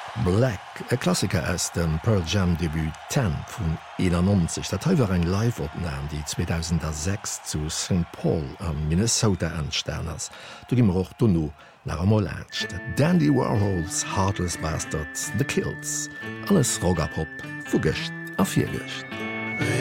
Black, e Klassiker aus dem Pearl Jam Debüt 10 vun 91. Dat war eng Live-Opnahme, die 2006 zu St. Paul am Minnesota entsterners. Du gimmer och dunno nach amol ernst. Dandy Warhols, Heartless Bastards, The Kills. Alles Rockerpop, Fugecht a Viergecht.